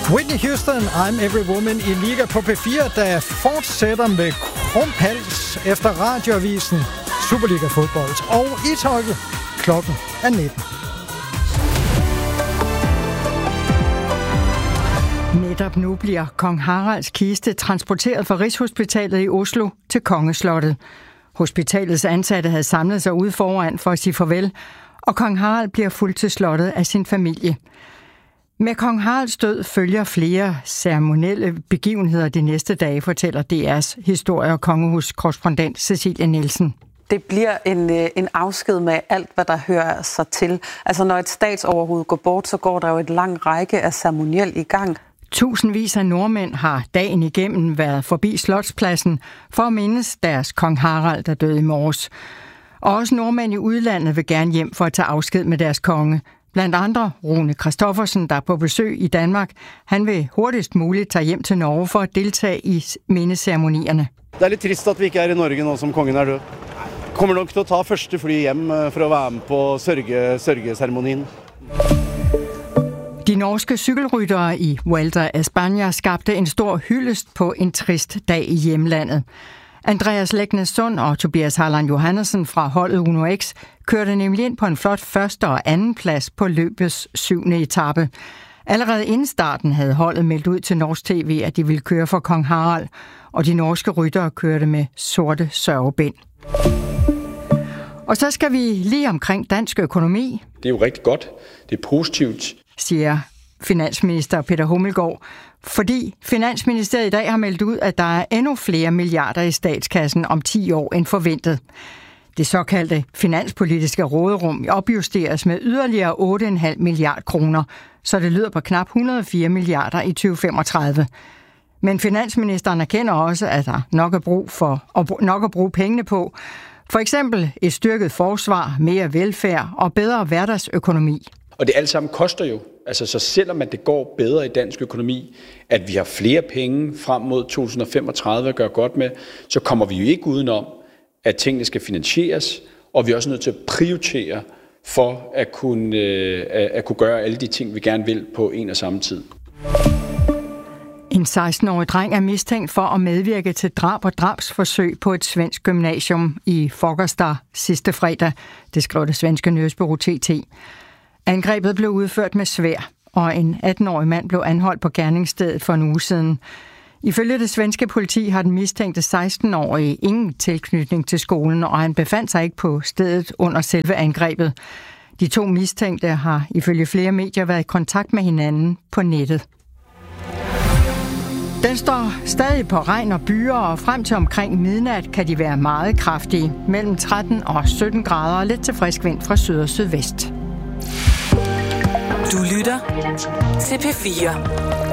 Whitney Houston, I'm Every Woman i Liga på P4, der fortsætter med krumpals efter radioavisen Superliga fodbold og ishockey. Klokken er 19. Netop nu bliver kong Haralds kiste transporteret fra Rigshospitalet i Oslo til Kongeslottet. Hospitalets ansatte havde samlet sig ude foran for at sige farvel, og kong Harald bliver fulgt til slottet af sin familie. Med kong Haralds død følger flere ceremonielle begivenheder de næste dage, fortæller DR's historie- og kongehuskorrespondent Cecilie Nielsen. Det bliver en afsked med alt, hvad der hører sig til. Altså når et statsoverhoved går bort, så går der jo et lang række af ceremoniel i gang. Tusindvis af nordmænd har dagen igennem været forbi Slotspladsen for at mindes deres kong Harald, der døde i morges. Og også nordmænd i udlandet vil gerne hjem for at tage afsked med deres konge. Blandt andre Rune Christoffersen, der er på besøg i Danmark. Han vil hurtigst muligt tage hjem til Norge for at deltage i mindeceremonierne. Det er lidt trist, at vi ikke er i Norge nu, som kongen er død. Kommer nok til at tage første fly hjem for at være med på sørgeceremonien. De norske cykelryttere i Vuelta a España skabte en stor hyldest på en trist dag i hjemlandet. Andreas Leknes Sund og Tobias Harlan Johannessen fra holdet Uno X kørte nemlig ind på en flot første og anden plads på løbets 7. etape. Allerede inden starten havde holdet meldt ud til norsk tv, at de ville køre for kong Harald, og de norske ryttere kørte med sorte sørgebind. Og så skal vi lige omkring dansk økonomi. Det er jo rigtig godt. Det er positivt, siger finansminister Peter Hummelgaard, fordi Finansministeriet i dag har meldt ud, at der er endnu flere milliarder i statskassen om 10 år end forventet. Det såkaldte finanspolitiske råderum opjusteres med yderligere 8,5 milliard kroner, så det lyder på knap 104 milliarder i 2035. Men finansministeren erkender også, at der nok at bruge pengene på. For eksempel et styrket forsvar, mere velfærd og bedre hverdagsøkonomi. Og det alt sammen koster jo. Altså, så selvom at det går bedre i dansk økonomi, at vi har flere penge frem mod 2035 at gøre godt med, så kommer vi jo ikke udenom, at tingene skal finansieres, og vi er også nødt til at prioritere for at kunne gøre alle de ting, vi gerne vil på en og samme tid. En 16-årig dreng er mistænkt for at medvirke til drab og drabsforsøg på et svensk gymnasium i Fagersta sidste fredag. Det skrev det svenske nyhedsbureau TT. Angrebet blev udført med sværd, og en 18-årig mand blev anholdt på gerningsstedet for en uge siden. Ifølge det svenske politi har den mistænkte 16-årige ingen tilknytning til skolen, og han befandt sig ikke på stedet under selve angrebet. De to mistænkte har ifølge flere medier været i kontakt med hinanden på nettet. Den står stadig på regn og byer, og frem til omkring midnat kan de være meget kraftige. Mellem 13 og 17 grader og lidt til frisk vind fra syd og sydvest. Du lytter til P4.